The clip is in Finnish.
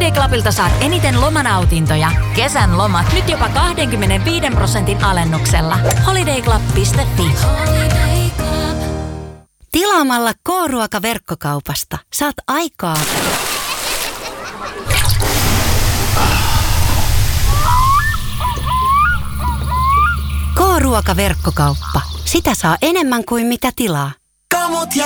Holiday Clubilta saat eniten lomanautintoja. Kesän lomat nyt jopa 25% alennuksella. holidayclub.fi. Tilaamalla K-ruoka-verkkokaupasta saat aikaa. K-ruoka-verkkokauppa. Sitä saa enemmän kuin mitä tilaa.